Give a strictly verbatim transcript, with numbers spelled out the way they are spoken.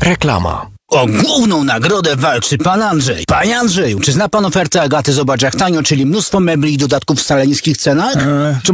Reklama. O główną nagrodę walczy pan Andrzej. Panie Andrzeju, czy zna pan ofertę Agaty Zobacz jak tanio, czyli mnóstwo mebli i dodatków w wcale niskich cenach? E, czy